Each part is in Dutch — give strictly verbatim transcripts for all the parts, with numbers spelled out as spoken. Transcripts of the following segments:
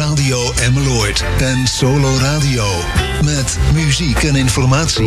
Radio Emmeloord en Solo Radio. Met muziek en informatie.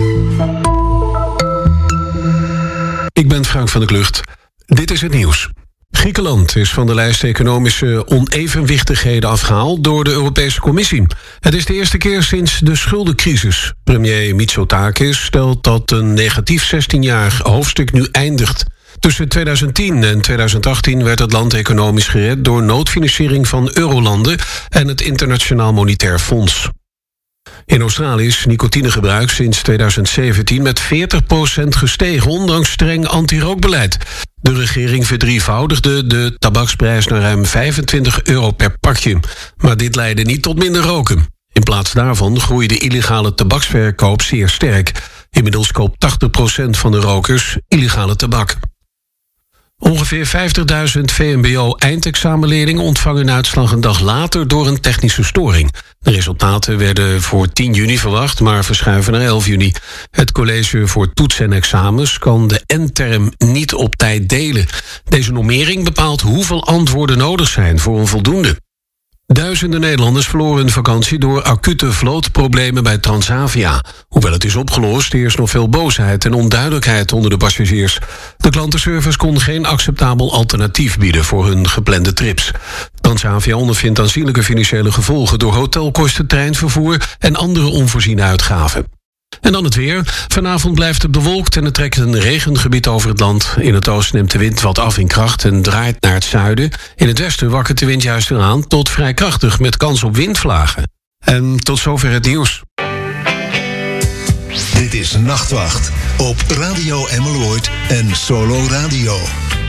Ik ben Frank van der Klucht. Dit is het nieuws. Griekenland is van de lijst economische onevenwichtigheden afgehaald door de Europese Commissie. Het is de eerste keer sinds de schuldencrisis. Premier Mitsotakis stelt dat een negatief zestienjarig hoofdstuk nu eindigt. Tussen tweeduizend tien en tweeduizend achttien werd het land economisch gered door noodfinanciering van eurolanden en het Internationaal Monetair Fonds. In Australië is nicotinegebruik sinds tweeduizend zeventien met veertig procent gestegen, ondanks streng anti-rookbeleid. De regering verdrievoudigde de tabaksprijs naar ruim vijfentwintig euro per pakje. Maar dit leidde niet tot minder roken. In plaats daarvan groeide de illegale tabaksverkoop zeer sterk. Inmiddels koopt tachtig procent van de rokers illegale tabak. Ongeveer vijftigduizend V M B O-eindexamenleerlingen ontvangen een uitslag een dag later door een technische storing. De resultaten werden voor tien juni verwacht, maar verschuiven naar elf juni. Het college voor toetsen en examens kan de N-term niet op tijd delen. Deze normering bepaalt hoeveel antwoorden nodig zijn voor een voldoende. Duizenden Nederlanders verloren hun vakantie door acute vlootproblemen bij Transavia. Hoewel het is opgelost, heerst nog veel boosheid en onduidelijkheid onder de passagiers. De klantenservice kon geen acceptabel alternatief bieden voor hun geplande trips. Transavia ondervindt aanzienlijke financiële gevolgen door hotelkosten, treinvervoer en andere onvoorziene uitgaven. En dan het weer. Vanavond blijft het bewolkt en er trekt een regengebied over het land. In het oosten neemt de wind wat af in kracht en draait naar het zuiden. In het westen wakkert de wind juist weer aan tot vrij krachtig met kans op windvlagen. En tot zover het nieuws. Dit is Nachtwacht op Radio Emmeloord en Solo Radio.